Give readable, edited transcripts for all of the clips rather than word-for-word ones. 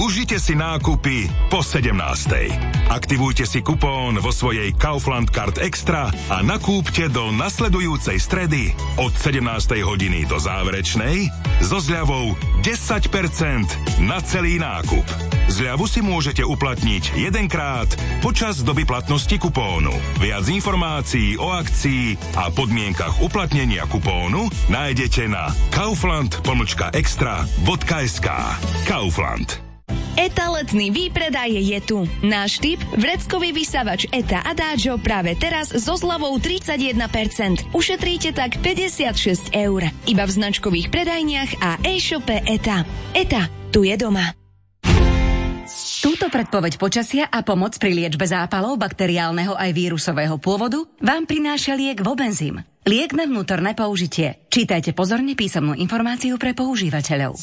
Užite si nákupy po 17:00. Aktivujte si kupón vo svojej Kaufland Card Extra a nakúpte do nasledujúcej stredy od 17:00 hodiny do záverečnej so zľavou 10% na celý nákup. Zľavu si môžete uplatniť jedenkrát počas doby platnosti kupónu. Viac informácií o akcii a podmienkach uplatnenia kupónu nájdete na kaufland.extra.sk. Kaufland. ETA letný výpredaj je tu. Náš tip, vreckový vysavač ETA Adagio práve teraz so zľavou 31%. Ušetríte tak 56 €. Iba v značkových predajniach a e-shope ETA. ETA, tu je doma. Túto predpoveď počasia a pomoc pri liečbe zápalov bakteriálneho aj vírusového pôvodu vám prináša liek Vobenzym. Liek na vnútorné použitie. Čítajte pozorne písomnú informáciu pre používateľov.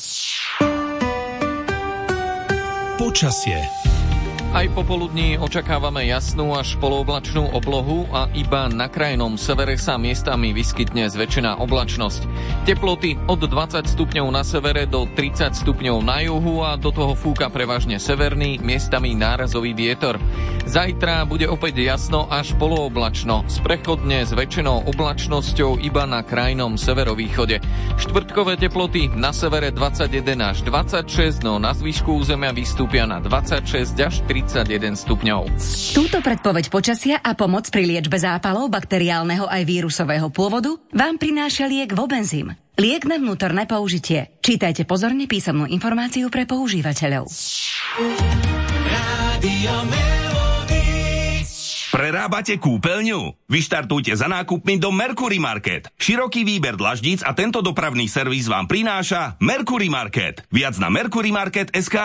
Počasie. Aj popoludní očakávame jasnú až polooblačnú oblohu a iba na krajnom severe sa miestami vyskytne zväčšená oblačnosť. Teploty od 20 stupňov na severe do 30 stupňov na juhu a do toho fúka prevažne severný, miestami nárazový vietor. Zajtra bude opäť jasno až polooblačno, s prechodne zväčšenou oblačnosťou iba na krajnom severovýchode. Štvrtkové teploty na severe 21 až 26, no na zvyšku územia vystúpia na 26 až 31 stupňov. Túto predpoveď počasia a pomoc pri liečbe zápalov bakteriálneho aj vírusového pôvodu vám prináša liek Vobenzym. Liek na vnútorné použitie. Čítajte pozorne písomnú informáciu pre používateľov. Prerábate kúpeľňu? Vyštartujte za nákupmi do Mercury Market. Široký výber dlaždíc a tento dopravný servis vám prináša Mercury Market. Viac na mercurymarket.sk.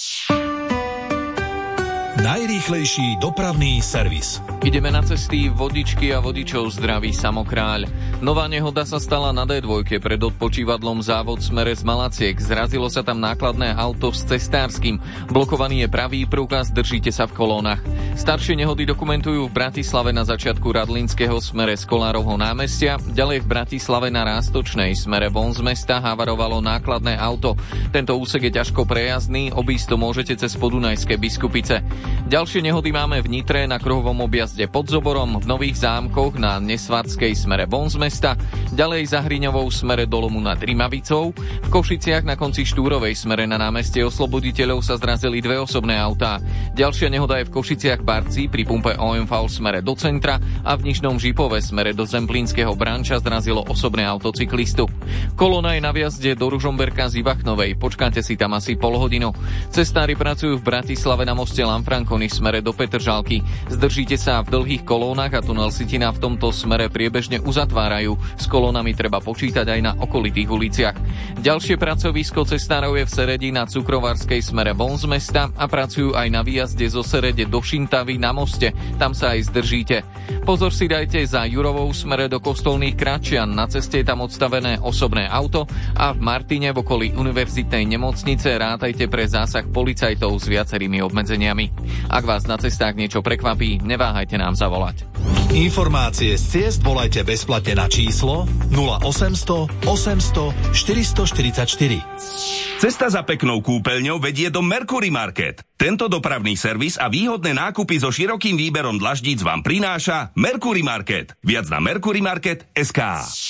Najrýchlejší dopravný servis. Ideme na cesty vodičky a vodičov, zdraví Samokráľ. Nová nehoda sa stala na D2 pred odpočívadlom Závod smere z Malaciek. Zrazilo sa tam nákladné auto s cestárskym. Blokovaný je pravý prúkaz, držíte sa v kolónach. Staršie nehody dokumentujú v Bratislave na začiatku Radlínskeho smere z Kolárovho námestia. Ďalej v Bratislave na Rástočnej smere von z mesta havarovalo nákladné auto. Tento úsek je ťažko prejazdný, obísť to môžete cez Podunajské Biskupice. Ďalšie nehody máme v Nitre na kruhovom objazde pod Zoborom, v Nových Zámkoch na Nesvadskej smere von z mesta, ďalej za Hriňovou smere do Lomu nad Rimavicou, v Košiciach na konci Štúrovej smere na námestie Osloboditeľov sa zrazili dve osobné autá. Ďalšia nehoda je v Košiciach Barci pri pumpe OMV smere do centra a v Nižnom Žipove smere do Zemplínskeho Branča zrazilo osobné autocyklistu. Kolóna je na vjazde do Ružomberka z Ivachnovej, počkáte si tam asi pol hodinu. Cestári pracujú v Bratislave na moste Lanfranconi v smere do Petržalky. Zdržíte sa v dlhých kolónach a tunel Sitina v tomto smere priebežne uzatvárajú. S kolónami treba počítať aj na okolitých uliciach. Ďalšie pracovisko cestárov je v Seredi na Cukrovarskej smere von z mesta a pracujú aj na výjazde zo Serede do Šintavy na moste. Tam sa aj zdržíte. Pozor si dajte za Jurovou smere do Kostolných Kračian. Na ceste je tam odstavené osobné auto a v Martine v okolí univerzitnej nemocnice rátajte pre zásah policajtov s viacerými obmedzeniami. Ak vás na cestách niečo prekvapí, neváhajte nám zavolať. Informácie z ciest volajte bezplatne na číslo 0800 800 444. Cesta za peknou kúpeľňou vedie do Mercury Market. Tento dopravný servis a výhodné nákupy so širokým výberom dlaždíc vám prináša Mercury Market. Viac na mercurymarket.sk.